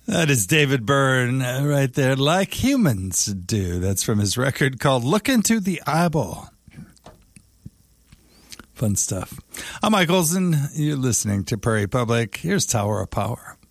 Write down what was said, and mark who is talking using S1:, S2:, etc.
S1: That is David Byrne right there, Like Humans Do. That's from his record called Look Into the Eyeball. Fun stuff. I'm Mike Olson. You're listening to Prairie Public. Here's Tower of Power.